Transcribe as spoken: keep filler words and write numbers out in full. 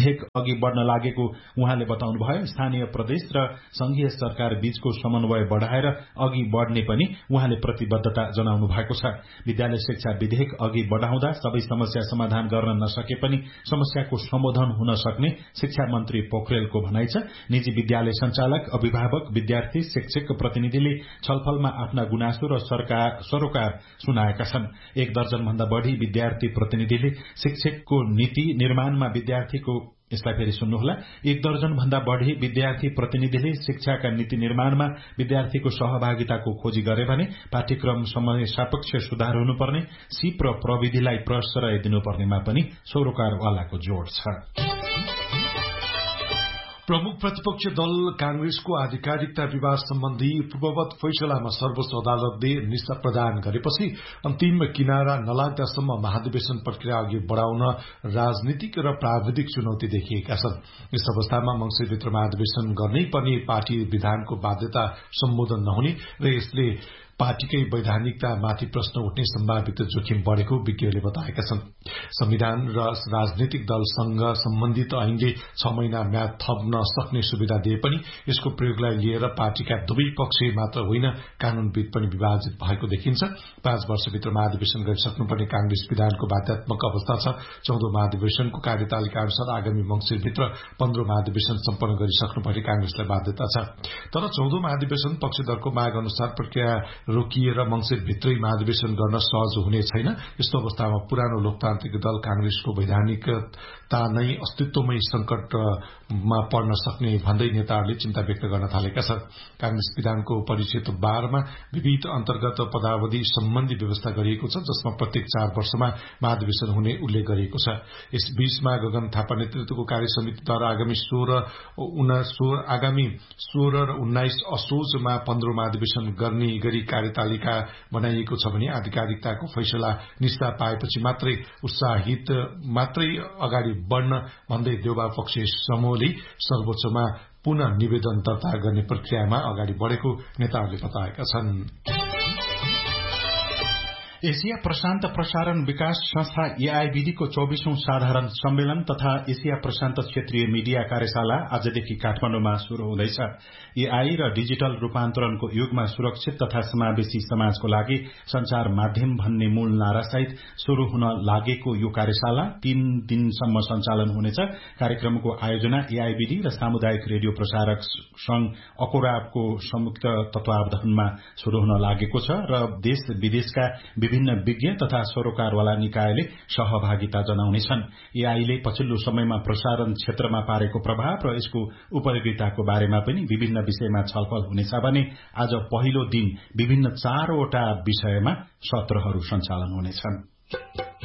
विधेयक अघि बढ्न लागेको उहाँले बताउनुभयो। स्थानीय प्रदेश र संघीय सरकार बीचको समन्वय बढ़ाएर अघि बढ़ने पनि उहाँले प्रतिबद्धता जनाउनु भएको छ। विद्यालय शिक्षा विधेयक अघि बढ़ाउँदा सबै समस्या समाधान गर्न नसके पनि समस्याको सम्बोधन हुन सक्ने शिक्षा मन्त्री पोखरेलको भनाइ छ। निजी विद्यालय संचालक, अभिभावक, विद्यार्थी, शिक्षक प्रतिनिधिले छलफलमा आफ्ना गुनासो र सरकार सरोकार सुनाएका छन्। एक दर्जन भन्दा बढ़ी विद्यार्थी प्रतिनिधिले शिक्षकको नीति निर्माणमा विद्यार्थीको यसलाई फेरि सुन्नुहोला। एक दर्जन भन्दा बढ़ी विद्यार्थी प्रतिनिधिले शिक्षाका नीति निर्माणमा विद्यार्थीको सहभागिताको खोजी गरे भने पाठ्यक्रम समय सापेक्ष सुधार हुनुपर्ने, सिप र प्रविधिलाई प्रश्रय दिनुपर्नेमा पनि सरोकारवालाको जोड़ छ। प्रमुख प्रतिपक्ष दल कांग्रेसको आधिकारिकता विवाद सम्बन्धी पूर्ववत फैसलामा सर्वोच्च अदालतले निष्ठा प्रदान गरेपछि अन्तिम किनारा नलाग्दासम्म महाधिवेशन प्रक्रिया अघि बढ़ाउन राजनीतिक र प्राविधिक चुनौती देखिएका छन्। यस अवस्थामा मंसिरभित्र महाधिवेशन गर्नै पर्ने पार्टी विधानको बाध्यता सम्बोधन नहुने र यसले पार्टीकै वैधानिकतामाथि प्रश्न उठ्ने सम्भावित जोखिम बढ़ेको विज्ञहरूले बताएका छन्। संविधान र राजनीतिक दलसँग सम्बन्धित ऐनले छ महिना म्याद थप्न सक्ने सुविधा दिए पनि यसको प्रयोगलाई लिएर पार्टीका दुवै पक्ष मात्र होइन कानूनविद पनि विभाजित भएको देखिन्छ। पाँच वर्षभित्र महाधिवेशन गरिसक्नुपर्ने कांग्रेस विधानको बाध्यात्मक अवस्था छ। चौधौं महाधिवेशनको कार्यतालिका अनुसार आगामी मंसिरभित्र पन्ध्रौं महाधिवेशन सम्पन्न गरिसक्नुपर्ने कांग्रेसलाई बाध्यता छ। तर चौधौं महाधिवेशन पक्षधरको माग अनुसार प्रक्रिया रोकिएर मंसिरभित्रै महाधिवेशन गर्न सहज हुने छैन। यस्तो अवस्थामा पुरानो लोकतान्त्रिक दल कांग्रेसको वैधानिकता नै अस्तित्वमै संकटमा पर्न सक्ने भन्दै नेताहरूले चिन्ता व्यक्त गर्न थालेका छन्। कांग्रेस विधानको परिषद बाह्रमा विविध अन्तर्गत पदावधि सम्बन्धी व्यवस्था गरिएको छ, जसमा प्रत्येक चार वर्षमा महाधिवेशन हुने उल्लेख गरिएको छ। यस बीचमा गगन थापा नेतृत्वको कार्य समितिद्वारा आगामी सोह्र आगामी सोह्र र उन्नाइस असोजमा पन्ध्रौं महाधिवेशन गर्ने गरी कार्यतालिका बनाइएको छ भने आधिकारिकताको फैसला निष्ठा पाएपछि मात्रै उत्साहित मात्रै अगाडि बढ़न भन्दै देउबा पक्ष समूहले सर्वोच्चमा पुनः निवेदन दर्ता गर्ने प्रक्रियामा अगाडि बढ़ेको नेताहरूले बताएका छन्। एशिया प्रशान्त प्रसारण विकास संस्था एआईबीडी को चौबीसौं साधारण सम्मेलन तथा एशिया प्रशान्त क्षेत्रीय मीडिया कार्यशाला आजदेखि काठमाडौँमा शुरू हुँदैछ। एआई र डिजिटल रूपान्तरणको युगमा सुरक्षित तथा समावेशी समाजको लागि संचार माध्यम भन्ने मूल नारासहित शुरू हुन लागेको यो कार्यशाला तीन दिनसम्म सञ्चालन हुनेछ। कार्यक्रमको आयोजना एआईबीडी र सामुदायिक रेडियो प्रसारक संघ अकोराबको संयुक्त तत्वावधानमा शुरू हुन लागेको छ र देश विदेशका विभिन्न विज्ञ तथा सरोकारवाला निकायले सहभागिता जनाउनेछन्। एआईले पछिल्लो समयमा प्रसारण क्षेत्रमा पारेको प्रभाव र यसको उपयोगिताको बारेमा पनि विभिन्न विषयमा छलफल हुनेछ भने आज पहिलो दिन विभिन्न चारवटा विषयमा सत्रहरू सञ्चालन हुनेछन्।